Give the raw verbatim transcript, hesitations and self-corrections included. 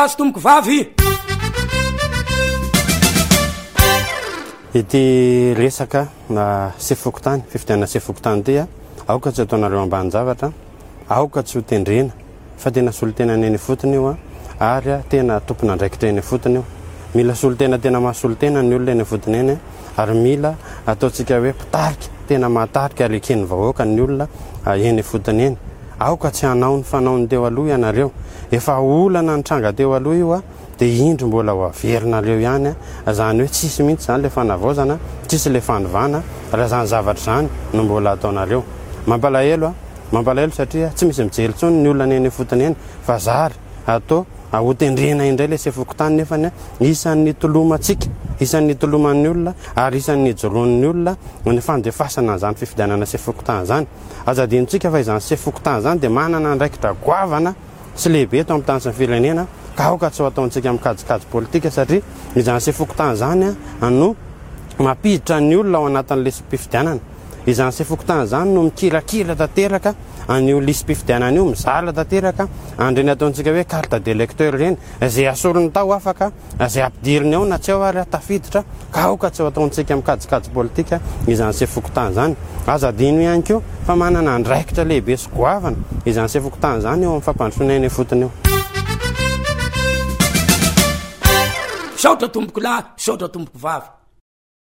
azo tomboko vavy ity resaka na sefokotany fifidianana sefokotany ty a aoka tsy ataonareo ambany zavatra aoka tsy ho tendrena fa tena solotena neny fotony io a ary a tena tompona andraikitra eny fotony io mila solotena tena mahasolotena ny olona eny fotony eny ary mila ataontsika hoe pitarika tena mahatarika ary ekeny vahoaka ny olona eny fotony eny aoka tsy hanao ny fanaony teo aloha ianareo efa olana ny tranga teo aloha io a dia indro mbola ho averinareo ihany a zany hoe tsisy mihitsy zany le fanavaozana tsisy le fanovana raha zany zavatra zany no mbola ataonareo mampalahelo a mampalahelo satria tsy misy mijery tsony ny olona neny fotony eny fa zary atao hotendrena indray le sefokotany nefany isan'ny tolomatsika isan'ny toloman'ny olona ary isan'ny joron'ny olona ny fandefasana zany fifidianana sefokotany zany azadintsika fa izany sefokotany zany dia manana ndraikitra goavana sy lehibe eto amin'ny tany sy ny firenena ka aoka tsy ho ataontsika mikajikajy politika satria izany sefokotany zany a no mampiditra ny olona ao anatin'le mpifidianana izany sefokotany zany no mikirakira tanteraka an'io lisy mpifidianana io mizala tanteraka andreny ataontsika hoe carte d'électeur reny izay asorony tao afaka izay ampidiriny ao na tsy ao ary tafiditra ka aoka tsy ho ataontsika mikajikajy politika izany sefokotany zany azadino ihany ko fa manana andraikitra lehibe sy goavana izany sefokotany zany eo amin'ny fampandrosoana eny fotony eo saotra tomboko lahy saotra tomboko vavy